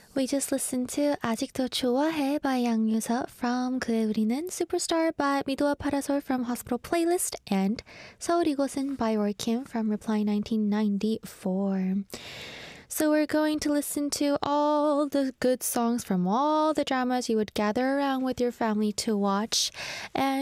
We just listened to 아직도 좋아해 by 양유서 from 그대 우리는 Superstar by 미도와 파라솔 from Hospital Playlist and 서울 이곳은 by Roy Kim from Reply 1994. So we're going to listen to all the good songs from all the dramas you would gather around with your family to watch. And